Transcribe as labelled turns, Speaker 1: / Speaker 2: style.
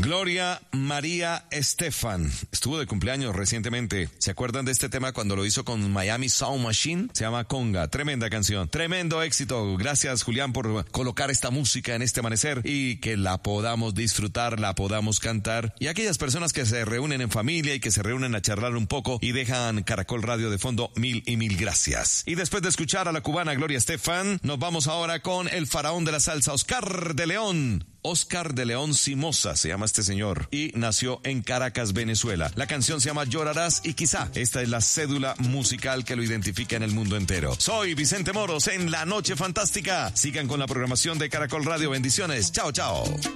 Speaker 1: Gloria María Estefan estuvo de cumpleaños recientemente. ¿Se acuerdan de este tema cuando lo hizo con Miami Sound Machine? Se llama Conga. Tremenda canción, tremendo éxito. Gracias, Julián, por colocar esta música en este amanecer y que la podamos disfrutar, la podamos cantar. Y aquellas personas que se reúnen en familia y que se reúnen a charlar un poco y dejan Caracol Radio de fondo, mil y mil gracias. Y después de escuchar a la cubana Gloria Estefan, nos vamos ahora con el faraón de la salsa, Oscar de León. Oscar de León Simosa se llama este señor y nació en Caracas, Venezuela. La canción se llama Llorarás y quizá esta es la cédula musical que lo identifica en el mundo entero. Soy Vicente Moros en La Noche Fantástica. Sigan con la programación de Caracol Radio. Bendiciones. Chao, chao.